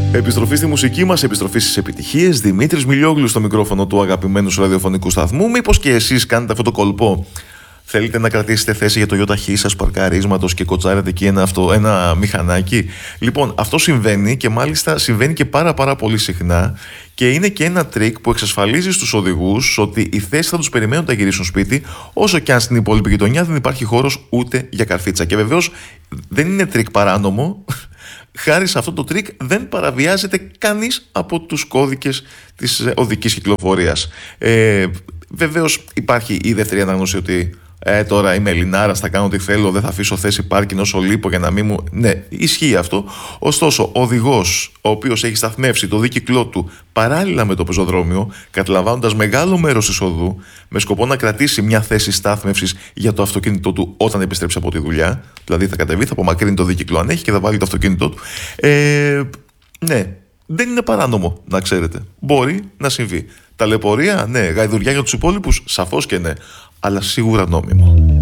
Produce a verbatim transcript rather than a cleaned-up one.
Επιστροφή στη μουσική μας, επιστροφή στις επιτυχίες. Δημήτρης Μιλιόγλου στο μικρόφωνο του αγαπημένου σου ραδιοφωνικού σταθμού. Μήπως και εσείς κάνετε αυτό το κολπό? Θέλετε να κρατήσετε θέση για το γιοταχή σας παρκαρίσματος και κοτσάρετε εκεί ένα, αυτό, ένα μηχανάκι? Λοιπόν, αυτό συμβαίνει και μάλιστα συμβαίνει και πάρα πάρα πολύ συχνά και είναι και ένα τρίκ που εξασφαλίζει στους οδηγούς ότι οι θέσεις θα τους περιμένουν να γυρίσουν σπίτι, όσο και αν στην υπόλοιπη γειτονιά δεν υπάρχει χώρος ούτε για καρφίτσα. Και βεβαίως δεν είναι τρίκ παράνομο. Χάρη σε αυτό το τρίκ δεν παραβιάζεται κανείς από τους κώδικες της οδικής κυκλοφορίας. Ε, βεβαίως υπάρχει η δεύτερη ανάγνωση ότι ε, τώρα είμαι Ελληνάρας, θα κάνω ό,τι θέλω, δεν θα αφήσω θέση πάρκινγκ όσο λείπω για να μην μου... Ναι, ισχύει αυτό. Ωστόσο, ο οδηγός, ο οποίος έχει σταθμεύσει το δίκυκλό του παράλληλα με το πεζοδρόμιο, καταλαμβάνοντας μεγάλο μέρος της οδού, με σκοπό να κρατήσει μια θέση στάθμευσης για το αυτοκίνητό του όταν επιστρέψει από τη δουλειά, δηλαδή θα κατεβεί, θα απομακρύνει το δίκυκλο αν έχει και θα βάλει το αυτοκίνητό του. Ε, ναι, δεν είναι παράνομο, να ξέρετε. Μπορεί να συμβεί. Ταλαιπωρία, ναι. Γαϊδουριά για τους υπόλοιπους, σαφώς και ναι. Αλλά σίγουρα νόμιμο.